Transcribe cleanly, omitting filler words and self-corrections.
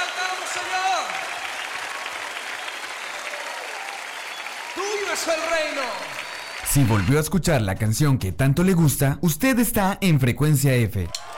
cantamos, Señor. Tuyo es el reino. Si volvió a escuchar la canción que tanto le gusta, usted está en Frecuencia F.